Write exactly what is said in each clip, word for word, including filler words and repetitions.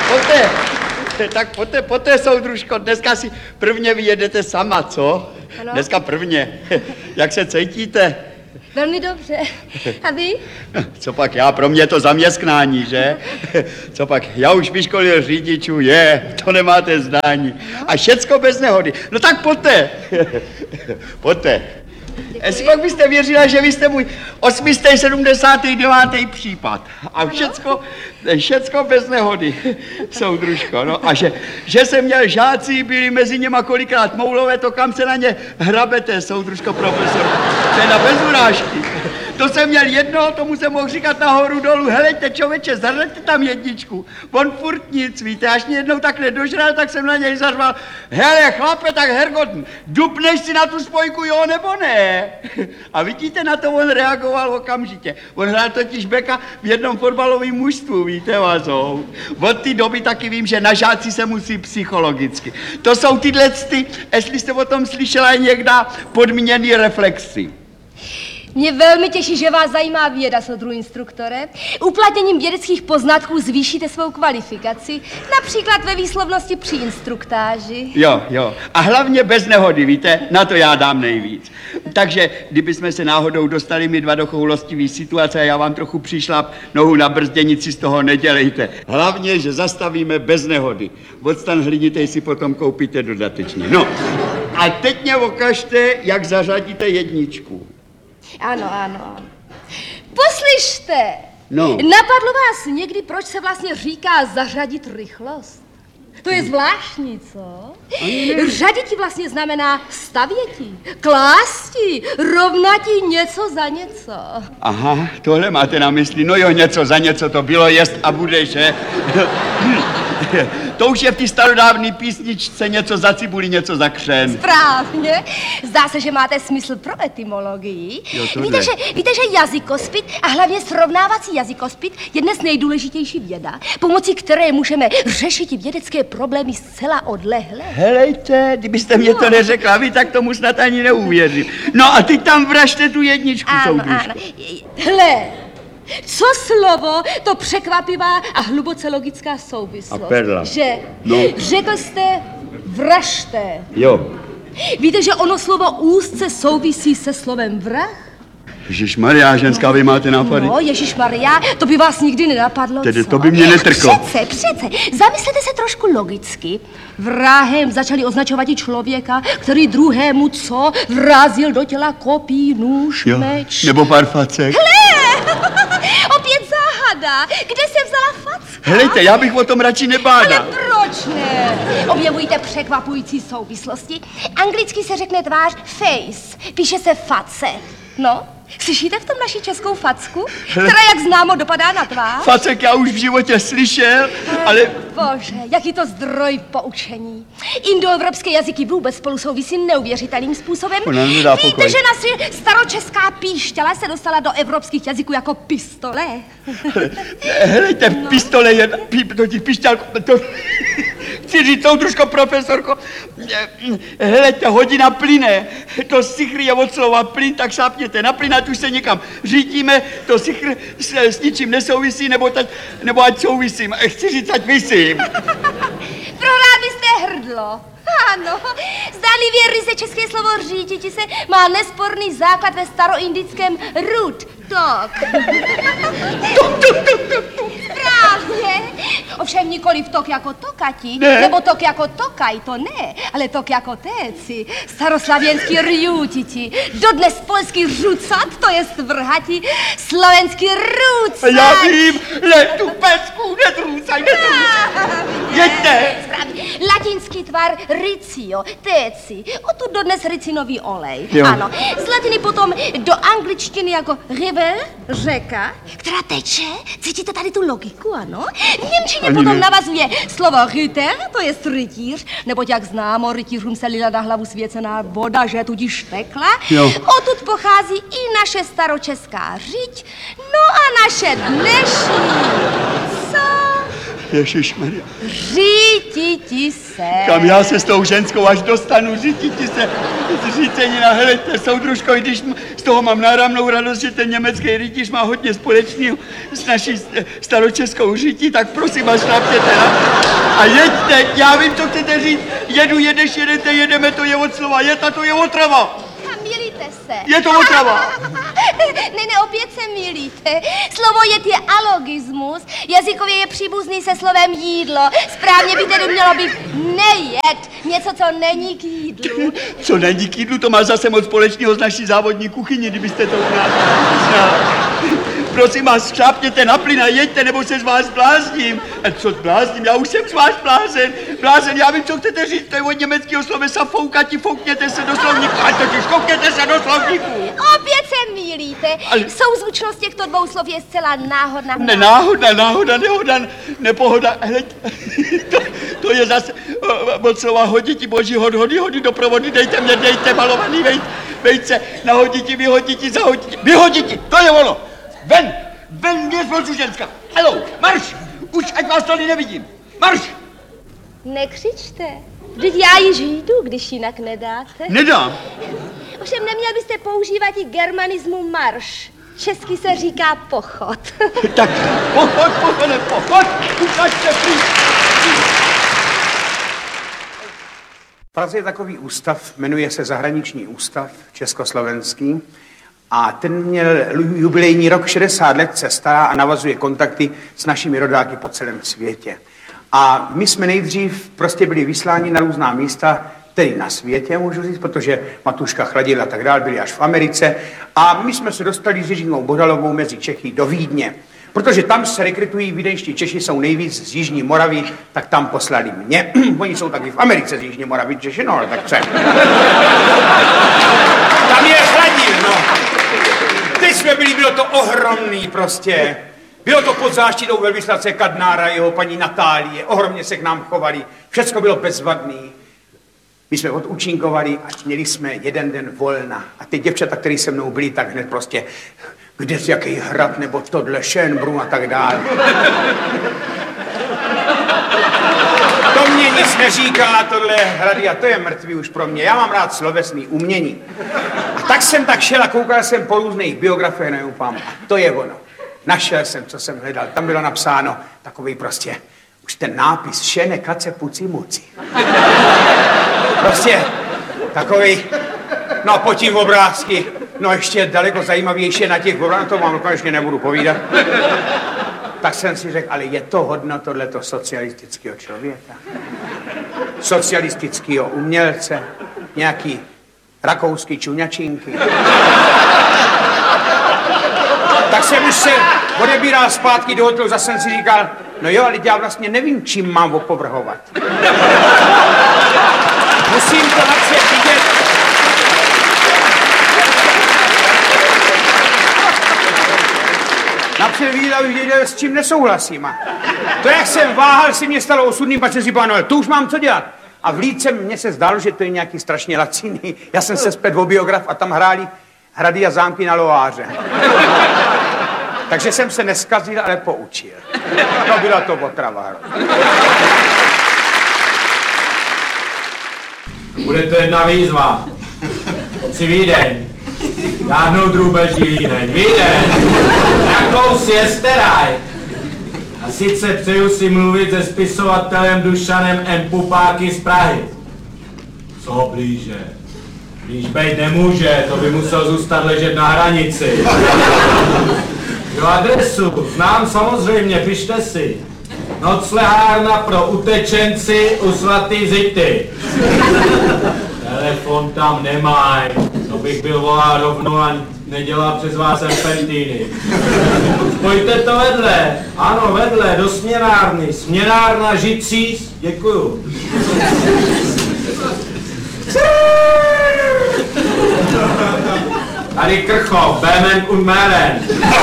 Poté, tak poté, poté, soudružko, dneska si prvně vyjedete sama, co? Ano. Dneska prvně. Jak se cítíte? Velmi dobře. A vy? Co pak já, pro mě je to zaměstnání, že? Co pak, já už vyškolil řidičů, je, to nemáte zdání. A všecko bez nehody. No tak pojďte. Pojďte. Jestli pak byste věřila, že vy jste můj osmistý sedmdesátý devátý případ. A všecko, všecko bez nehody, soudružko. No a že, že jsem měl žáci, byli mezi něma kolikrát moulové, to kam se na ně hrabete, soudružko profesor. Teda bez urážky. To jsem měl jedno, tomu jsem mohl říkat nahoru dolů, helejte člověče, zařaďte tam jedničku. On furt nic, víte, až mě jednou tak nedožral, tak jsem na něj zařval, hele chlape, tak Hergot, dupneš si na tu spojku, jo nebo ne? A vidíte, na to on reagoval okamžitě. On hrál totiž beka v jednom fotbalovém mužstvu, víte, vazou. Od té doby taky vím, že na žáci se musí psychologicky. To jsou tyhle ty, jestli jste o tom slyšela někdy, podmíněný reflexy. Mě velmi těší, že vás zajímá věda, soudru instruktore. Uplatněním vědeckých poznatků zvýšíte svou kvalifikaci, například ve výslovnosti při instruktáži. Jo, jo. A hlavně bez nehody, víte, na to já dám nejvíc. Takže, kdybychom se náhodou dostali my dva do choulostivý situace a já vám trochu přišlap nohu na brzděnici, z toho nedělejte. Hlavně, že zastavíme bez nehody. Odstan hlinitej si potom koupíte dodatečně. No, a teď mě ukažte, jak zařadíte jedničku. Ano, ano. Poslyšte, No. napadlo vás někdy, proč se vlastně říká zařadit rychlost? To je zvláštní, co? Řaditi vlastně znamená stavěti, klásti, rovnati něco za něco. Aha, tohle máte na mysli. No jo, něco za něco to bylo, jest a bude, že? To už je v té starodávné písničce něco za cibuli, něco za křen. Správně. Zdá se, že máte smysl pro etymologii. Jo, víte, že, víte, že jazykospit a hlavně srovnávací jazykospit je dnes nejdůležitější věda, pomocí které můžeme řešit vědecké problémy zcela odlehle. Helejte, kdybyste mě no. to neřekla vy, tak tomu snad ani neuvěřím. No a ty tam vražte tu jedničku, Ano, soudružku. ano. Hle, co slovo, to překvapivá a hluboce logická souvislost. A perla. Že? No. Řekl jste vražte. Jo. Víte, že ono slovo úzce souvisí se slovem vrah? Ježišmarja, ženská, vy máte nápady? No, Ježišmarja, to by vás nikdy nenapadlo, Tedy co? to by mě netrklo. Přece, přece, zamyslete se trošku logicky. Vrahem začali označovat i člověka, který druhému co vrazil do těla kopí, nůž, Jo, meč. nebo pár facek. Hle, opět záhada. Kde se vzala facka? Helejte, já bych o tom radši nebádal. Ale proč ne? Objevujíte překvapující souvislosti. Anglicky se řekne tvář face, píše se face. No, slyšíte v tom naši českou facku, která, jak známo, dopadá na tvář? Facek já už v životě slyšel, ale... Bože, jaký to zdroj poučení. Indoevropské jazyky vůbec spolu souvisí neuvěřitelným způsobem. Ona nedá Víte, pokoj. že naše staročeská píšťala se dostala do evropských jazyků jako pistole? Helejte, no. Pistole je... Pí, to ti pišťálko... To... Chci říct, soudružko, profesorko, helejte, hodina plyne, to sichr je od slova plyn, tak šápněte, na plyn, ať už se někam řítíme, to sichr s, s ničím nesouvisí, nebo, tať, nebo ať souvisím, chci říct, ať vysím. Prohrát byste hrdlo. Ano, zdánlivě ryze české slovo říditi se má nesporný základ ve staroindickém root, tok. Správně. Ovšem nikoliv tok jako tokati, ne. nebo tok jako tokaj, to ne, ale tok jako téci, staroslavěnský rjutiti, dodnes polský rucat, to je vrhati, slovenský rucat. Já vím, le tu pecku, nedrůcaj, nedrůcaj. Jeďte. Správně. Latinský tvar ricio, téci, odtud dodnes ricinový olej. Jo. Ano, z latiny potom do angličtiny jako river, řeka, která teče, cítíte tady tu logiku, ano? V němčině Ani potom ne. navazuje slovo ryter, to je rytíř, neboť jak známo, rytířům se lila na hlavu svěcená voda, že tudíž tekla. Jo. Odtud pochází i naše staročeská řiď, no a naše dnešní, co? Ježišmarja. Řiď. Řítiti se. Kam já se s tou ženskou až dostanu, řítiti se. Řícenina, helejte, soudružko, i když z toho mám náramnou radost, že ten německý rytíř má hodně společného s naší staročeskou řítí, tak prosím vás, šlápněte na. A jeďte, já vím, co chcete říct. Jedu, jedeš, jedete, jedeme, to je od slova, jet a to je otrava. A milíte se. Je to otrava. Ne, ne, opět se milíte. Slovo jet je alogismus, jazykově je příbuzný se slovem jídlo. Správně by tedy mělo být nejet, něco, co není k jídlu. Co není k jídlu, to má zase moc společného s naší závodní kuchyní, kdybyste to znali. Prosím vás, šlápněte na plyn a jeďte, nebo se z vás blázním. A co zblázním? Já už jsem z vás blázen. Blázen, já vím, co chcete říct, to je od německého slovesa foukati, foukněte se do slovníku. A totiž koukněte se do slovníku. Opět se milíte. Ale... Souzvučnost těchto dvou slov je zcela náhodná. Ne, náhoda, náhoda, nehoda, nepohoda. Hleď, to, to je zase od slova hoditi, boží hod, hody, hody do provody, dejte mě, dejte malovaný vejt, vejce, nahoditi, vyhoditi, zahoditi, vyhoditi, to je ono. Ven, ven mě zvolču ženská. Halou, marš, už ať vás tady nevidím. Marš. Nekřičte, vždyť já již jdu, když jinak nedáte. Nedám. Ovšem neměl byste používat i germanismu marš. Česky se říká pochod. Tak pochod, pochod, pochod, ukažte pryč. V Praze je takový ústav, jmenuje se Zahraniční ústav československý a ten měl jubilejní rok šedesát let, se stará a navazuje kontakty s našimi rodáky po celém světě. A my jsme nejdřív prostě byli vysláni na různá místa, tedy na světě, můžu říct, protože Matuška Chladil a tak dál byli až v Americe. A my jsme se dostali s Jiřinou Bohdalovou mezi Čechy do Vídně. Protože tam se rekrutují vídeňští Češi, jsou nejvíc z Jižní Moravy, tak tam poslali mě. Oni jsou taky v Americe z Jižní Moravy, Češi, no, ale tak co? Tam je Chladil, no. Teď jsme byli, bylo to ohromný prostě. Bylo to pod záštitou velvyslance Kadnára, jeho paní Natálie, ohromně se k nám chovali, všecko bylo bezvadný. My jsme odúčinkovali a měli jsme jeden den volna. A ty děvčata, které se mnou byly, tak hned prostě, kde z jaký hrad, nebo tohle, Schönbrunn a tak dále. To mě nic neříká, tohle hrady, a to je mrtvý už pro mě. Já mám rád slovesný umění. A tak jsem tak šel a koukal jsem po různých biografiích, neupám. A to je ono. Našel jsem, co jsem hledal. Tam bylo napsáno takový prostě, už ten nápis, šene, kace, puci, muci. Prostě takový, no a potom obrázky, no ještě daleko zajímavější na těch obrázkách, to vám konečně nebudu povídat. Tak jsem si řekl, ale je to hodno tohleto socialistického člověka? Socialistického umělce, nějaký rakouský čuňačinky. Tak jsem už se odebíral zpátky do hotelu, zase jsem si říkal, no jo, ale já vlastně nevím, čím mám opovrhovat. Musím to napřed vidět. Napřed vidět, abych věděl, s čím nesouhlasím. A to, jak jsem váhal, si mě stalo osudným, pak jsem si říkal, no, to už mám co dělat. A v Líce mně se zdálo, že to je nějaký strašně laciný. Já jsem se zpět o biograf a tam hráli Hrady a zámky na Loáře. Takže jsem se neskazil, ale poučil. No, byla to otrava. Bude to jedna výzva. Si Vídeň. Žádnou drůbeží Vídeň. Vídeň. Jakou si je staraj. A sice přeju si mluvit se spisovatelem Dušanem M. Pupáky z Prahy. Co blíže? Blíž bejt nemůže, to by musel zůstat ležet na hranici. Jo, adresu znám samozřejmě, pište si. Noclehárna pro utečenci u svatý Zity. Telefon tam nemaj, to bych byl volal rovnou a nedělal přes vás serpentýny. Spojte to vedle, ano vedle, do směnárny, směnárna Žicíš, děkuju. Tady Krchov, Bemen und Meren.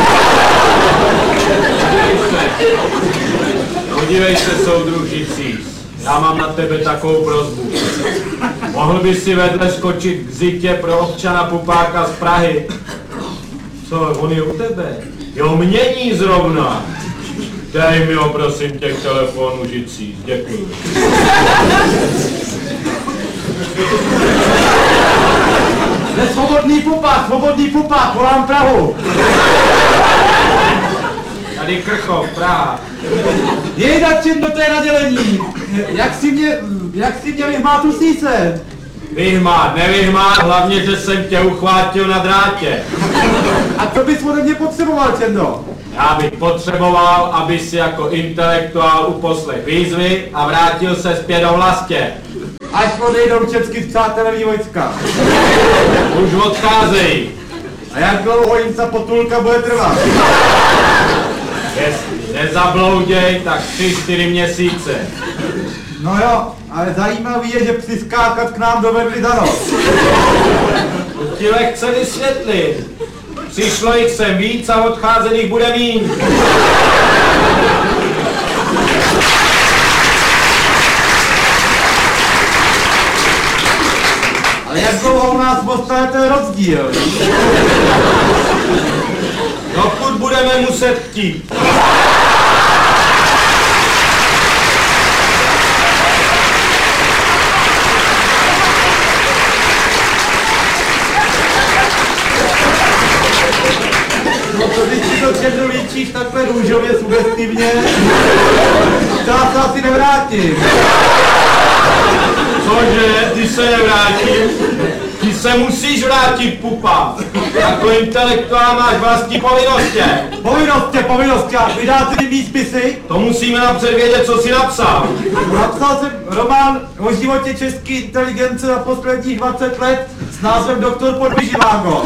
Podívej se, soudruh Žicíš, já mám na tebe takovou prosbu. Mohl by si vedle skočit k Zitě pro občana Pupáka z Prahy? Co, on je u tebe? Jo, mění zrovna. Dej mi ho, prosím tě, k telefonu žicí. Děkuji. Jde svobodný pupa, svobodný pupa, volám Prahu. Tady Krchov, Praha. Jejda, Čendo, to je na dělení. Jak si mě, jak si mě vyhmát usíce? Vyhmát, nevyhmát, hlavně, že jsem tě uchvátil na drátě. A co bys ode mě potřeboval, Čendo? Já bych potřeboval, aby si jako intelektuál uposlech výzvy a vrátil se zpět do vlastě. Až odejdou český spřátelení vojska. Už odcházejí. A jak dlouho jim ta potulka bude trvat? Jestli nezablouděj, tak tři, čtyři měsíce. No jo, ale zajímavý je, že přiskákat k nám dovedli za noc. To ti lehce vysvětlit. Přišlo jich sem víc a odcházených bude míň. Ale jak dlouho u nás postane ten rozdíl? Dokud budeme muset chtít. No to když si to Čendo líčíš takhle růžově sugestivně, to já se asi nevrátím. Cože, ty se nevrátím? Ty se musíš vrátit, pupa. Jako intelektuál máš vlastní povinnosti. Povinnosti, povinnosti, a vydáte mi mý spisy? To musíme napřed vědět, co jsi napsal. Napsal jsem román o životě české inteligence za posledních dvacet let s názvem Doktor Podvyživágo.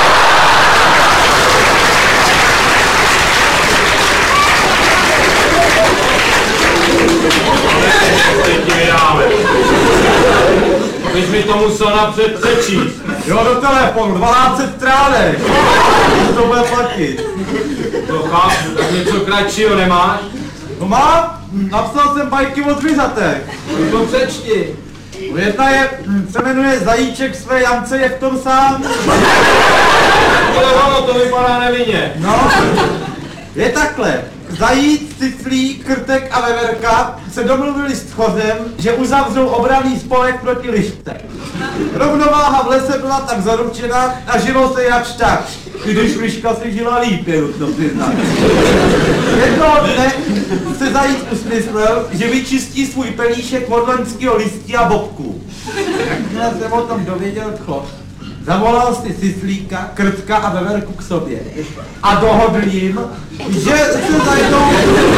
Teď ti vydáme. Teď mi to musel napřed přečíst. Jo, do telefonu, dvanáct set stránek. To bude platit. To chápu, tak něco kratšího nemáš? No mám, napsal jsem bajky o zvířatech. To přečti. Jedna je, se jmenuje Zajíček své Jance je v tom sám. Ale ono to vypadá nevinně. No, je takhle. Zajíc, Ciclík, Krtek a Veverka se domluvili s Tchořem, že uzavřou obranný spolek proti lišce. Rovnováha v lese byla tak zaručena a žilo se jakž tak, i když liška si žila líp, je nutno přiznat. Jednoho dne se Zajíc usmyslel, že vyčistí svůj pelíšek od loňského listí a bobků. Jakmile se o tom dověděl Tchoř, zavolal si Cislíka, Krtka a Veverku k sobě a dohodl jim, že se zajdou...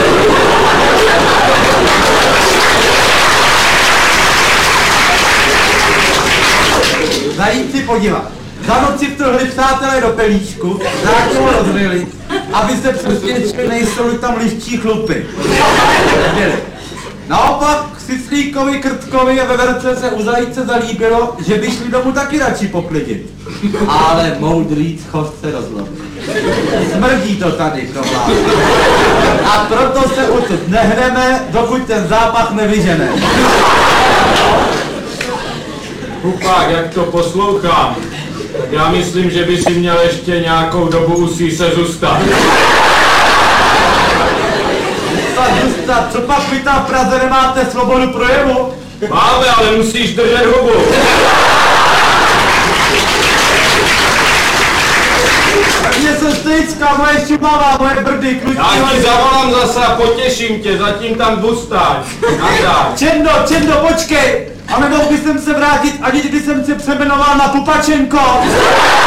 Zajít si podívat. Za noci vtrhli přátelé do pelíčku, zákon rozryli, aby se přesvědčili, nejsou tam liščí chlupy. Naopak Cislíkovi, Krtkovi a Veverce se u Zajíce zalíbilo, že by šli domů taky radši poklidit. Ale moudrý Tchoř se rozlobil. Smrdí to tady, prohlásil. A proto se odtud nehneme, dokud ten zápach nevyžene. Pupák, jak to poslouchám, tak já myslím, že by si měl ještě nějakou dobu u síse zůstat. Tak zůstat, co pak vy tam v Praze nemáte svobodu projevu? Máme, ale musíš držet hubu. Mně se stejská, moje šumavá, moje brdy, klutí. Já ti zavolám zase a potěším tě, zatím tam bustaň. Nazdar. Čendo, Čendo, počkej! A nemohl bych se vrátit, ani když jsem se přemenoval na Pupačenko.